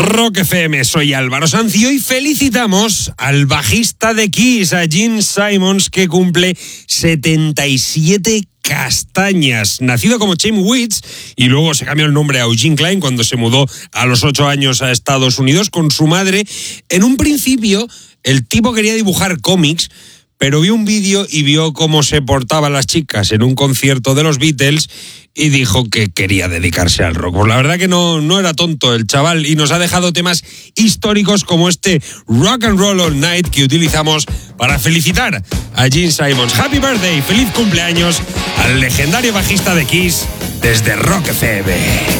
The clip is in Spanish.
Rock FM, soy Álvaro Sanz y hoy felicitamos al bajista de Kiss, a Gene Simmons, que cumple 77 castañas. Nacido como Chaim Weeds y luego se cambió el nombre a Eugene Klein cuando se mudó a los 8 años a Estados Unidos con su madre. En un principio, el tipo quería dibujar cómics, pero vio un vídeo y vio cómo se portaban las chicas en un concierto de los Beatles y dijo que quería dedicarse al rock. Pues la verdad que no era tonto el chaval y nos ha dejado temas históricos como este Rock and Roll All Night que utilizamos para felicitar a Gene Simmons. Happy birthday, feliz cumpleaños al legendario bajista de Kiss desde Rock FM.